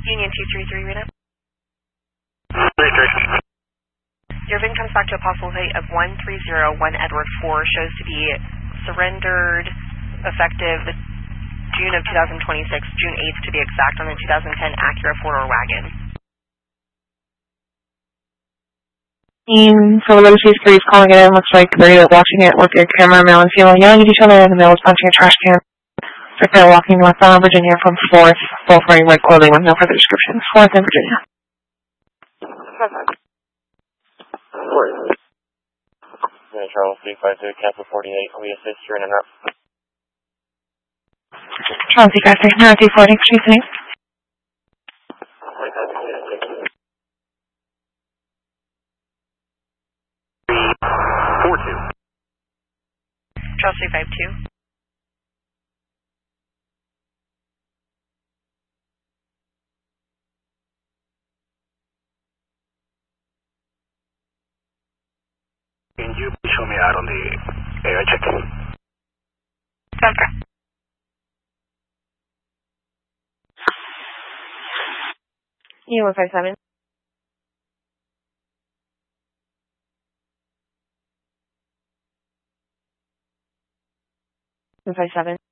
Union 233, read up. 33. Your VIN comes back to a possible plate of 1301 Edward 4, shows to be surrendered effective June of 2026, June 8th to be exact, on the 2010 Acura 4-door wagon. So the Legacy Security is calling it in. Looks like they're watching it with their camera, male and female, yelling at each other, and the male is punching a trash can. They're walking northbound Virginia from 4th, both wearing red clothing with no further descriptions. 4th in Virginia. Charles 352, cancel 48, we assist you in and out. Charles 353, now 240, street name. Charles 352. Can you show me out on the area check? Okay. You 157. 157.